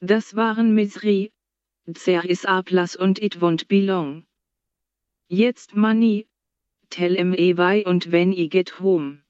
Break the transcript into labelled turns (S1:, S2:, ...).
S1: Das waren Misery, There is a Place und It Won't Be Long. Jetzt Money, Tell 'em why und when I get home.